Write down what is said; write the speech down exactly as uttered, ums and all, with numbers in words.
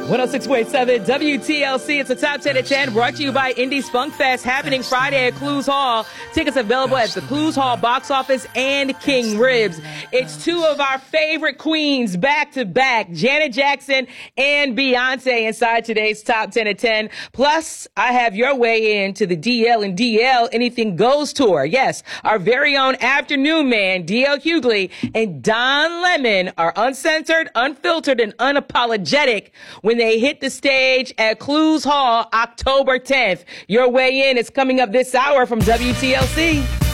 one oh six point seven W T L C. It's the Top ten at ten, brought to you by Indy's Funk Fest, happening Friday at Clues Hall. Tickets available at the Clues Hall box office and King Ribs. It's two of our favorite queens back to back, Janet Jackson and Beyonce, inside today's Top ten at ten. Plus, I have your way in to the D L and D L Anything Goes tour. Yes, our very own afternoon man, D L Hughley, and Don Lemon are uncensored, unfiltered, and unapologetic when they hit the stage at Clues Hall October tenth. Your way in is coming up this hour from W T L C.